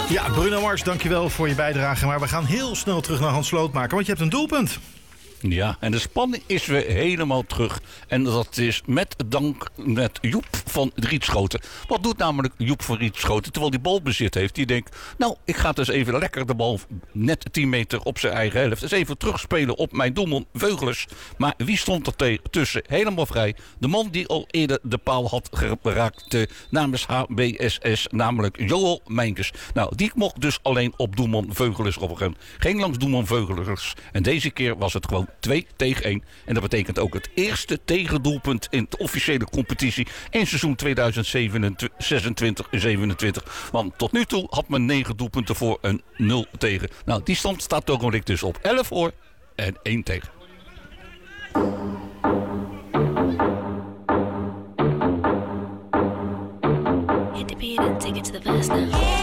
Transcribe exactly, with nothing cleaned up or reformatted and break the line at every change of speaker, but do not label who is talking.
Ja, Bruno Mars, dankjewel voor je bijdrage. Maar we gaan heel snel terug naar Hans Slootmaker, want je hebt een doelpunt.
Ja, en de spanning is weer helemaal terug. En dat is met dank met Joep van Rietschoten. Wat doet namelijk Joep van Rietschoten terwijl hij balbezit heeft? Die denkt, nou, ik ga dus even lekker de bal net tien meter op zijn eigen helft. Dus even terugspelen op mijn doelman Veugelers. Maar wie stond er te- tussen? Helemaal vrij. De man die al eerder de paal had geraakt uh, namens H B S S, namelijk Joel Mijnkes. Nou, die mocht dus alleen op doelman Veugelers opgaan. Geen langs doelman Veugelers. En deze keer was het gewoon twee tegen één. En dat betekent ook het eerste tegendoelpunt in de officiële competitie in seizoen tweeduizend zesentwintig zevenentwintig. Want tot nu toe had men negen doelpunten voor een nul tegen. Nou, die stand staat ook dus op elf voor en één tegen.
Hit the beat and take it to the verse now.